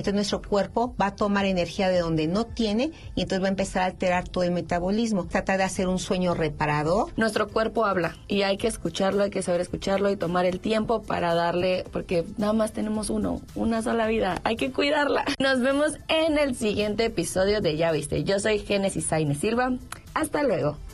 Entonces nuestro cuerpo va a tomar energía de donde no tiene y entonces va a empezar a alterar todo el metabolismo. Trata de hacer un sueño reparador. Nuestro cuerpo habla y hay que escucharlo, hay que saber escucharlo y tomar el tiempo para darle, porque nada más tenemos una sola vida, hay que cuidarla. Nos vemos en el siguiente episodio de Ya Viste. Yo soy Génesis Sainz Silva. Hasta luego.